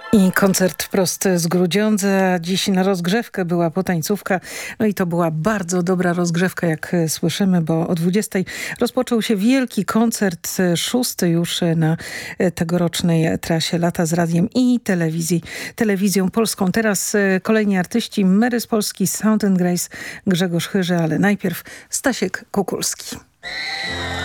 I koncert wprost z Grudziądza. Dziś na rozgrzewkę była potańcówka. No i to była bardzo dobra rozgrzewka, jak słyszymy, bo o 20 rozpoczął się wielki koncert, szósty już na tegorocznej trasie Lata z Radiem i telewizją polską. Teraz kolejni artyści: Mary z Polski, Sound & Grace, Grzegorz Chyży, ale najpierw Stasiek Kukulski.